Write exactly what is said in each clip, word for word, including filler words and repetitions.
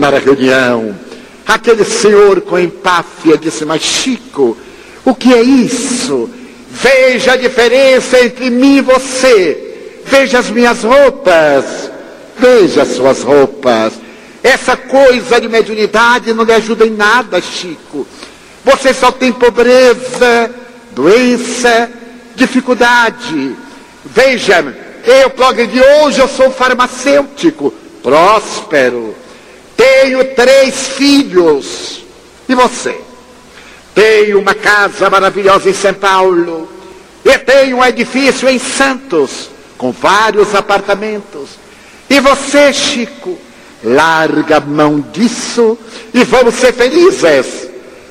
terminar a reunião, aquele senhor com empáfia disse: mas Chico, o que é isso? Veja a diferença entre mim e você. Veja as minhas roupas. Veja as suas roupas. Essa coisa de mediunidade não lhe ajuda em nada, Chico. Você só tem pobreza, doença, dificuldade. Veja, eu, Plógio de hoje, eu sou farmacêutico, próspero. Tenho três filhos. E você? Tenho uma casa maravilhosa em São Paulo. E tenho um edifício em Santos, com vários apartamentos. E você, Chico? Larga a mão disso e vamos ser felizes.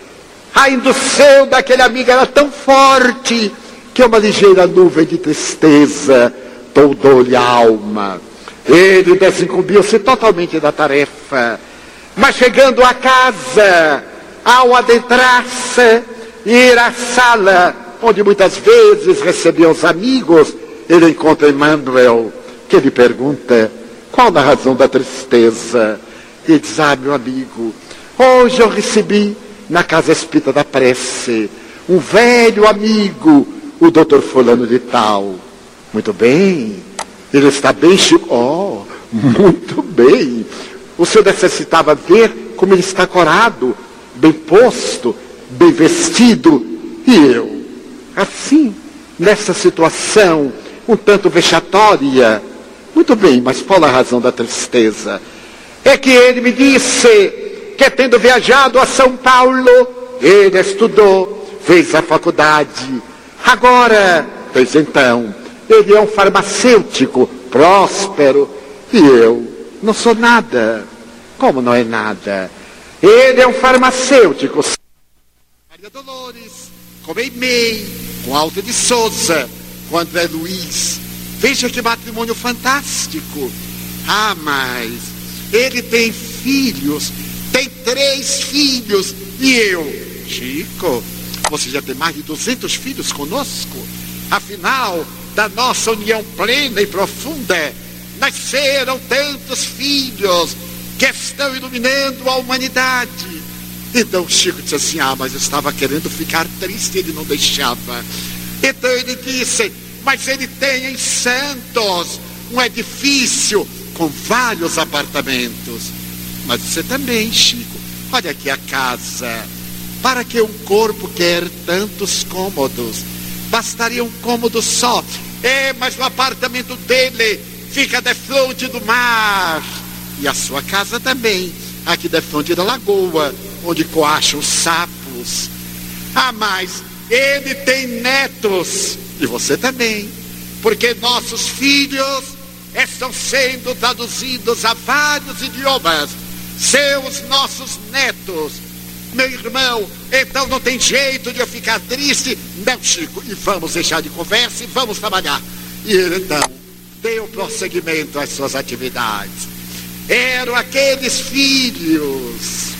A indução daquele amigo era tão forte que uma ligeira nuvem de tristeza toldou-lhe a alma. Ele desincumbiu-se totalmente da tarefa. Mas chegando à casa, ao adentrar-se e ir à sala, onde muitas vezes recebia os amigos, ele encontra Emmanuel, que lhe pergunta: qual a razão da tristeza? E diz: ah, meu amigo, hoje eu recebi na casa espírita da prece um velho amigo, o doutor fulano de tal. Muito bem. Ele está bem, Chico? Oh, muito bem. O senhor necessitava ver como ele está corado, bem posto, bem vestido. E eu, assim, nessa situação um tanto vexatória. Muito bem, mas qual a razão da tristeza? É que ele me disse que, tendo viajado a São Paulo, ele estudou, fez a faculdade. Agora, pois então, ele é um farmacêutico próspero e eu não sou nada. Como não é nada? Ele é um farmacêutico. Maria Dolores, com Eimei, com Alto de Souza, com André Luiz. Veja que matrimônio fantástico. Ah, mas ele tem filhos, tem três filhos. E eu, Chico, você já tem mais de duzentos filhos conosco? Afinal, da nossa união plena e profunda, nasceram tantos filhos que estão iluminando a humanidade. Então Chico disse assim: ah, mas eu estava querendo ficar triste, ele não deixava. Então ele disse: mas ele tem em Santos um edifício com vários apartamentos. Mas você também, Chico, olha aqui a casa. Para que um corpo quer tantos cômodos? Bastaria um cômodo só. É, mas o apartamento dele fica de frente do mar. E a sua casa também, aqui de frente da lagoa, onde coacham os sapos. Ah, mas ele tem netos. E você também. Porque nossos filhos estão sendo traduzidos a vários idiomas. São os nossos netos. Meu irmão, então não tem jeito de eu ficar triste? Não, Chico, e vamos deixar de conversa e vamos trabalhar. E ele então deu prosseguimento às suas atividades. Eram aqueles filhos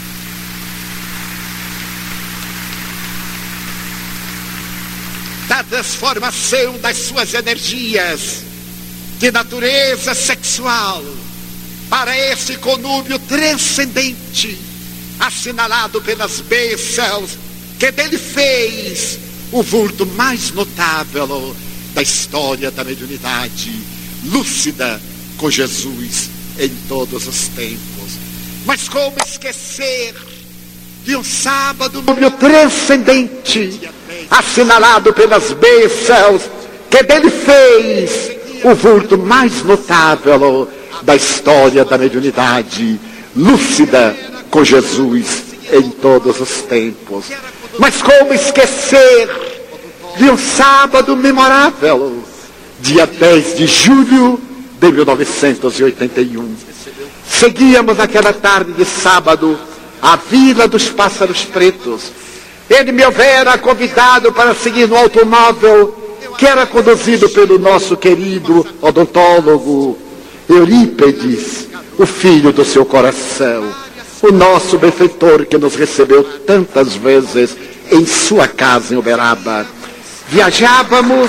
da transformação das suas energias de natureza sexual para esse conúbio transcendente, assinalado pelas bênçãos que dele fez o vulto mais notável da história da mediunidade, lúcida com Jesus em todos os tempos. Mas como esquecer de um sábado transcendente, assinalado pelas bênçãos que dele fez o vulto mais notável da história da mediunidade, lúcida com Jesus em todos os tempos. Mas como esquecer de um sábado memorável, dia dez de julho de mil novecentos e oitenta e um. Seguíamos naquela tarde de sábado a Vila dos Pássaros Pretos. Ele me houvera convidado para seguir no automóvel que era conduzido pelo nosso querido odontólogo Eurípedes, o filho do seu coração, o nosso benfeitor que nos recebeu tantas vezes em sua casa em Uberaba. Viajávamos,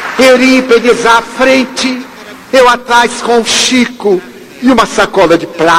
Eurípedes à frente, eu atrás com o Chico e uma sacola de plástico.